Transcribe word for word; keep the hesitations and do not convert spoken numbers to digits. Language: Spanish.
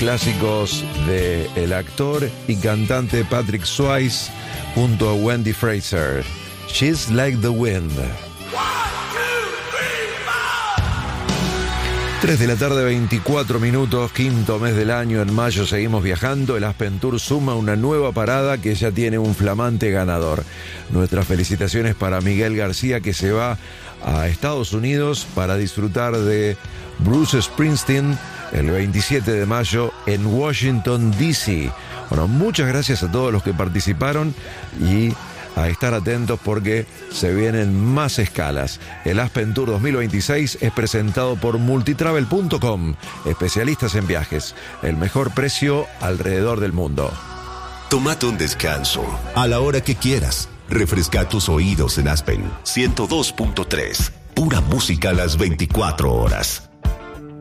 clásicos de el actor y cantante Patrick Swayze junto a Wendy Fraser. She's Like the Wind. tres de la tarde, veinticuatro minutos, quinto mes del año, en mayo seguimos viajando. El Aspen Tour suma una nueva parada que ya tiene un flamante ganador. Nuestras felicitaciones para Miguel García, que se va a Estados Unidos para disfrutar de Bruce Springsteen el veintisiete de mayo en Washington, D C Bueno, muchas gracias a todos los que participaron y a estar atentos porque se vienen más escalas. El Aspen Tour dos mil veintiséis es presentado por multitravel punto com, especialistas en viajes, el mejor precio alrededor del mundo. Tómate un descanso a la hora que quieras. Refresca tus oídos en Aspen ciento dos punto tres. Pura música a las veinticuatro horas.